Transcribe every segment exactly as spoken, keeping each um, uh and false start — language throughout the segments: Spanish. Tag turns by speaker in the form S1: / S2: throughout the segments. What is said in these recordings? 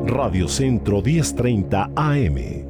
S1: Radio Centro diez treinta A M.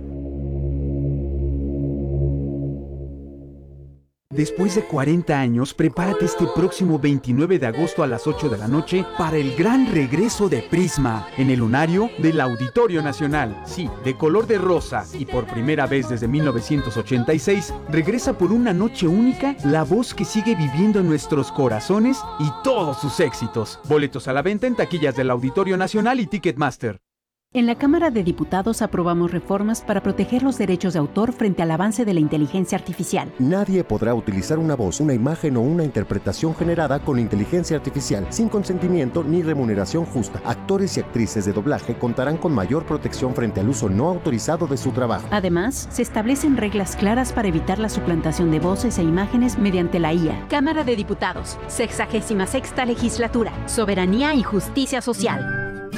S2: Después de cuarenta años, prepárate este próximo veintinueve de agosto a las ocho de la noche para el gran regreso de Prisma en el lunario del Auditorio Nacional. Sí, de color de rosa y por primera vez desde mil novecientos ochenta y seis, regresa por una noche única la voz que sigue viviendo en nuestros corazones y todos sus éxitos. Boletos a la venta en taquillas del Auditorio Nacional y Ticketmaster.
S3: En la Cámara de Diputados aprobamos reformas para proteger los derechos de autor frente al avance de la inteligencia artificial.
S4: Nadie podrá utilizar una voz, una imagen o una interpretación generada con inteligencia artificial sin consentimiento ni remuneración justa. Actores y actrices de doblaje contarán con mayor protección frente al uso no autorizado de su trabajo.
S3: Además, se establecen reglas claras para evitar la suplantación de voces e imágenes mediante la I A. Cámara de Diputados, sexagésima sexta legislatura, soberanía y justicia social.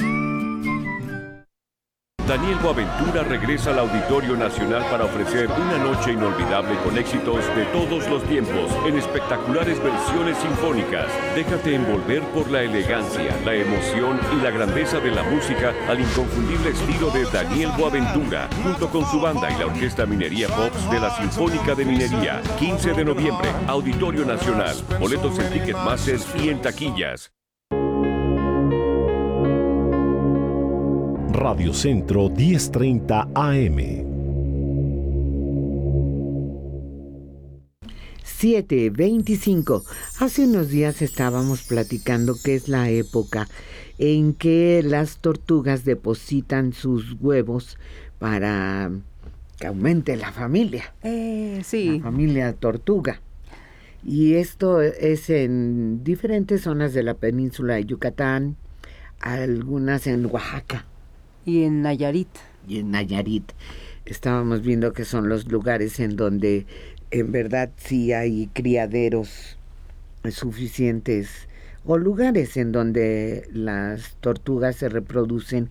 S5: Daniel Boaventura regresa al Auditorio Nacional para ofrecer una noche inolvidable con éxitos de todos los tiempos en espectaculares versiones sinfónicas. Déjate envolver por la elegancia, la emoción y la grandeza de la música al inconfundible estilo de Daniel Boaventura, junto con su banda y la Orquesta Minería Pops de la Sinfónica de Minería. quince de noviembre, Auditorio Nacional. Boletos en Ticketmaster y en taquillas.
S1: Radio Centro diez treinta A M.
S6: siete veinticinco. Hace unos días estábamos platicando que es la época en que las tortugas depositan sus huevos para que aumente la familia.
S7: Eh, sí.
S6: La familia tortuga. Y esto es en diferentes zonas de la península de Yucatán, algunas en Oaxaca.
S7: Y en Nayarit.
S6: Y en Nayarit. Estábamos viendo que son los lugares en donde en verdad sí hay criaderos suficientes o lugares en donde las tortugas se reproducen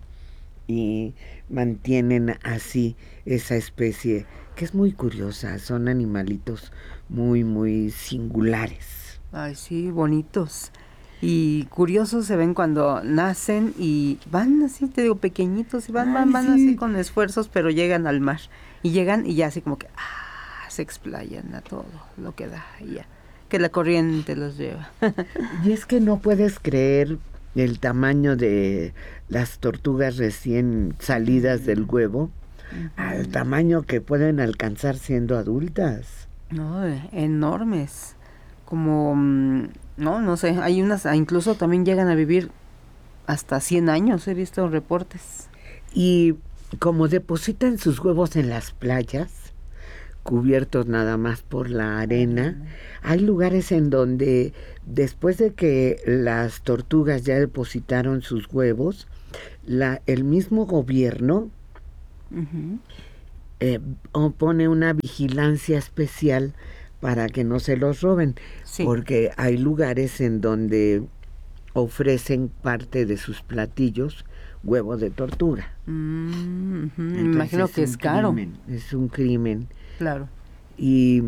S6: y mantienen así esa especie que es muy curiosa. Son animalitos muy, muy singulares.
S7: Ay, sí, bonitos. Y curiosos se ven cuando nacen y van así, te digo, pequeñitos y van, van, van
S6: sí.
S7: así con esfuerzos, pero llegan al mar. Y llegan y ya así como que ah, se explayan a todo lo que da y ya. Que la corriente los lleva.
S6: Y es que no puedes creer el tamaño de las tortugas recién salidas del huevo, uh-huh, al tamaño que pueden alcanzar siendo adultas.
S7: No, enormes. Como, no, no sé, hay unas, incluso también llegan a vivir hasta cien años, he visto reportes.
S6: Y como depositan sus huevos en las playas, cubiertos nada más por la arena, hay lugares en donde después de que las tortugas ya depositaron sus huevos, la, el mismo gobierno uh-huh. eh, pone una vigilancia especial para que no se los roben, sí. Porque hay lugares en donde ofrecen parte de sus platillos huevo de tortuga.
S7: Mm, uh-huh. Me imagino que es caro.
S6: Crimen, es un crimen.
S7: Claro.
S6: Y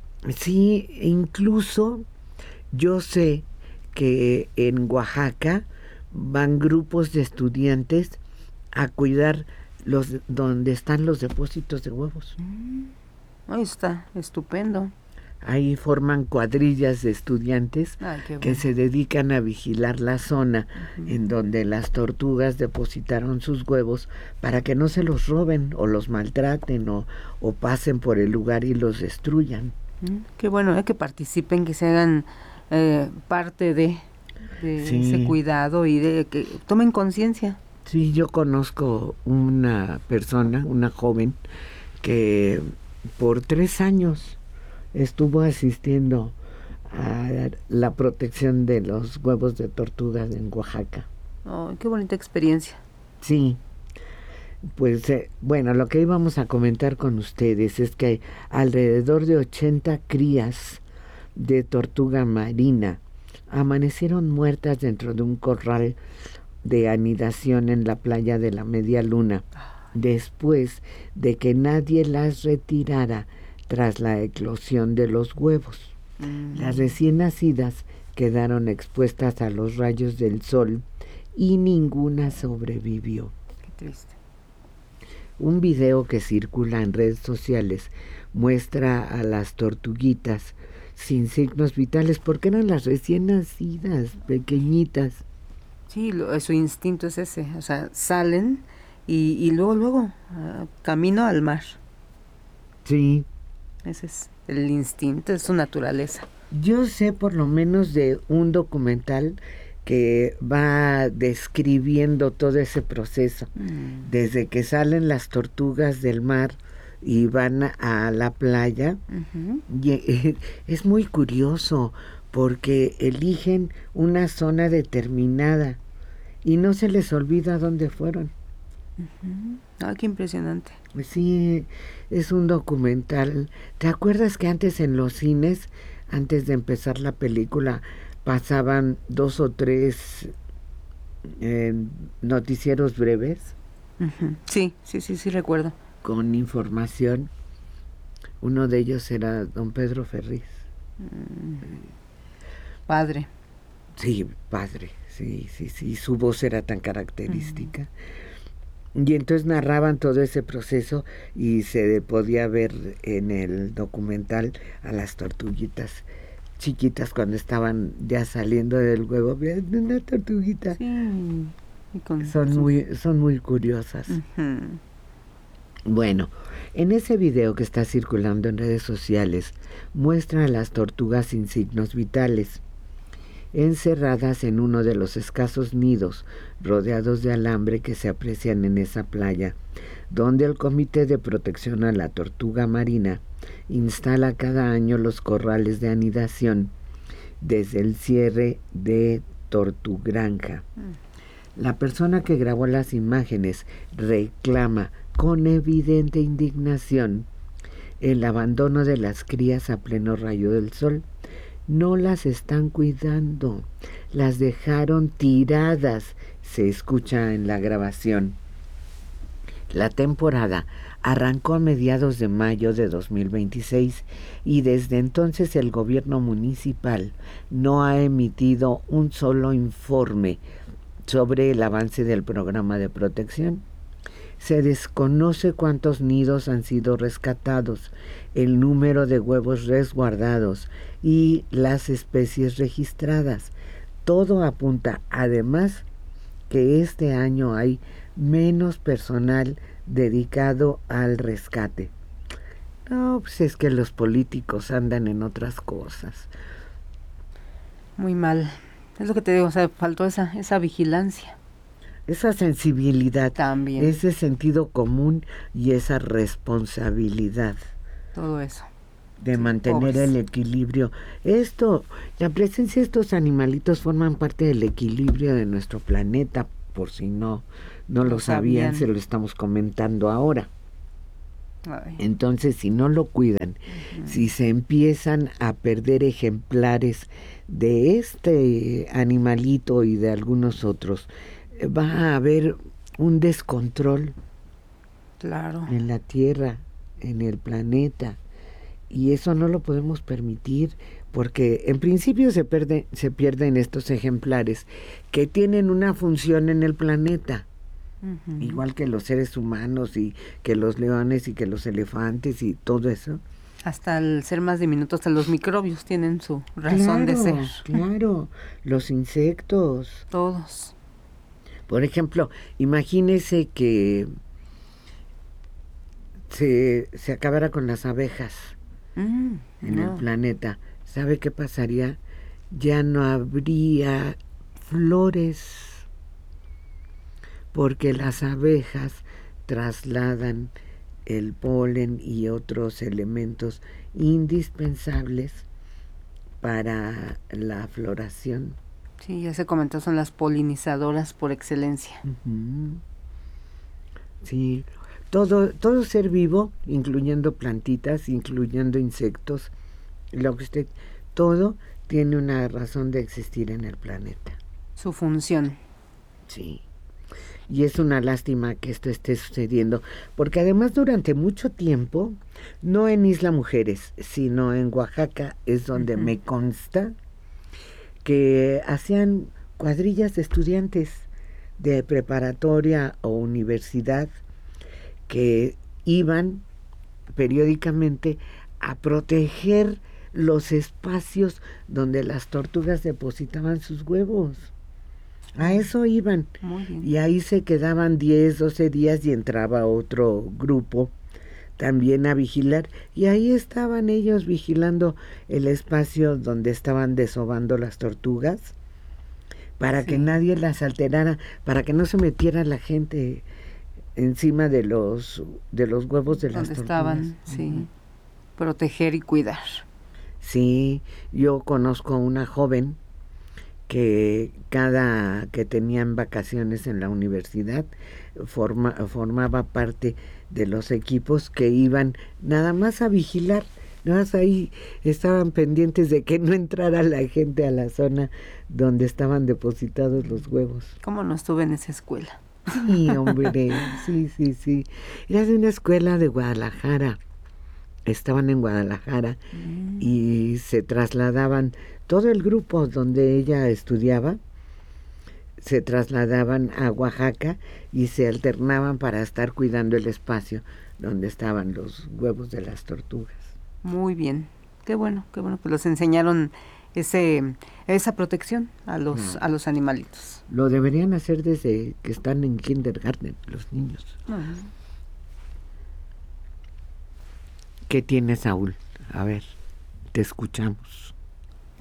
S6: sí, incluso yo sé que en Oaxaca van grupos de estudiantes a cuidar los donde están los depósitos de huevos.
S7: Mm. Ahí está, estupendo.
S6: Ahí forman cuadrillas de estudiantes
S7: Ay, qué bueno.
S6: que se dedican a vigilar la zona uh-huh. en donde las tortugas depositaron sus huevos para que no se los roben o los maltraten o, o pasen por el lugar y los destruyan.
S7: Mm, qué bueno, ¿eh? Que participen, que se hagan eh, parte de, de sí. ese cuidado y de que tomen conciencia.
S6: Sí, yo conozco una persona, una joven, que por tres años estuvo asistiendo a la protección de los huevos de tortuga en Oaxaca.
S7: Oh, qué bonita experiencia.
S6: Sí, pues eh, bueno, lo que íbamos a comentar con ustedes es que alrededor de ochenta crías de tortuga marina amanecieron muertas dentro de un corral de anidación en la playa de la Media Luna, después de que nadie las retirara tras la eclosión de los huevos. Mm. Las recién nacidas quedaron expuestas a los rayos del sol y ninguna sobrevivió.
S7: Qué triste.
S6: Un video que circula en redes sociales muestra a las tortuguitas sin signos vitales porque eran las recién nacidas, pequeñitas.
S7: Sí, lo, su instinto es ese, o sea, salen y, y luego, luego, uh, camino al mar.
S6: Sí.
S7: Ese es el instinto, es su naturaleza.
S6: Yo sé por lo menos de un documental que va describiendo todo ese proceso, mm. desde que salen las tortugas del mar y van a la playa. Uh-huh. Y es muy curioso porque eligen una zona determinada y no se les olvida dónde fueron.
S7: Uh-huh. Ah, qué impresionante.
S6: Sí, es un documental. ¿Te acuerdas que antes en los cines, antes de empezar la película, pasaban dos o tres eh, noticieros breves?
S7: Uh-huh. Sí, sí, sí, sí recuerdo.
S6: Con información. Uno de ellos era don Pedro Ferriz.
S7: Mm. Padre.
S6: Sí, padre, sí, sí, sí. Su voz era tan característica. Uh-huh. Y entonces narraban todo ese proceso y se podía ver en el documental a las tortuguitas chiquitas cuando estaban ya saliendo del huevo. Una tortuguita.
S7: Sí. Y con
S6: son
S7: su...
S6: muy, son muy curiosas.
S7: Uh-huh.
S6: Bueno, en ese video que está circulando en redes sociales muestra a las tortugas sin signos vitales, encerradas en uno de los escasos nidos rodeados de alambre que se aprecian en esa playa, donde el Comité de Protección a la Tortuga Marina instala cada año los corrales de anidación desde el cierre de Tortugranja. La persona que grabó las imágenes reclama con evidente indignación el abandono de las crías a pleno rayo del sol. No las están cuidando, las dejaron tiradas, se escucha en la grabación. La temporada arrancó a mediados de mayo de dos mil veintiséis y desde entonces el gobierno municipal no ha emitido un solo informe sobre el avance del programa de protección. Se desconoce cuántos nidos han sido rescatados, el número de huevos resguardados y las especies registradas. Todo apunta, además, que este año hay menos personal dedicado al rescate. No, pues es que los políticos andan en otras cosas.
S7: Muy mal. Es lo que te digo, o sea, faltó esa, esa vigilancia.
S6: Esa sensibilidad,
S7: también,
S6: ese sentido común y esa responsabilidad.
S7: Todo eso.
S6: De mantener Pobres. el equilibrio. Esto, la presencia de estos animalitos forman parte del equilibrio de nuestro planeta, por si no, no lo, lo sabían, sabían, se lo estamos comentando ahora. Ay. Entonces, si no lo cuidan, uh-huh. si se empiezan a perder ejemplares de este animalito y de algunos otros, va a haber un descontrol,
S7: claro,
S6: en la Tierra, en el planeta, y eso no lo podemos permitir, porque en principio se pierde, se pierden estos ejemplares que tienen una función en el planeta, uh-huh. igual que los seres humanos y que los leones y que los elefantes y todo eso.
S7: Hasta el ser más diminutos, hasta los microbios tienen su razón
S6: claro,
S7: de ser.
S6: Claro, los insectos.
S7: Todos.
S6: Por ejemplo, imagínese que se, se acabara con las abejas
S7: mm,
S6: en
S7: no.
S6: el planeta. ¿Sabe qué pasaría? Ya no habría flores, porque las abejas trasladan el polen y otros elementos indispensables para la floración.
S7: Sí, ya se comentó, son las polinizadoras por excelencia.
S6: Uh-huh. Sí, todo, todo ser vivo, incluyendo plantitas, incluyendo insectos, lo que usted, todo tiene una razón de existir en el planeta.
S7: Su función.
S6: Sí. Y es una lástima que esto esté sucediendo, porque además durante mucho tiempo, no en Isla Mujeres, sino en Oaxaca, es donde uh-huh. me consta que hacían cuadrillas de estudiantes de preparatoria o universidad que iban periódicamente a proteger los espacios donde las tortugas depositaban sus huevos. A eso iban.
S7: Muy bien.
S6: Y ahí se quedaban diez, doce días y entraba otro grupo también a vigilar. Y ahí estaban ellos vigilando el espacio donde estaban desovando las tortugas para
S7: Sí.
S6: que nadie las alterara, para que no se metiera la gente encima de los de los huevos de las
S7: Donde
S6: tortugas.
S7: estaban, sí. Proteger y cuidar.
S6: Sí, yo conozco a una joven que cada que tenían vacaciones en la universidad forma, formaba parte de los equipos que iban nada más a vigilar. Nada más ahí estaban pendientes de que no entrara la gente a la zona donde estaban depositados los huevos.
S7: ¿Cómo no estuve en esa escuela?
S6: Sí, hombre, sí, sí, sí. Era de una escuela de Guadalajara. Estaban en Guadalajara
S7: Mm.
S6: y se trasladaban, todo el grupo donde ella estudiaba, se trasladaban a Oaxaca y se alternaban para estar cuidando el espacio donde estaban los huevos de las tortugas.
S7: Muy bien. Qué bueno, qué bueno que los enseñaron ese esa protección a los a los animalitos.
S6: Lo deberían hacer desde que están en kindergarten, los niños. ¿Qué tienes, Saúl? A ver, te escuchamos.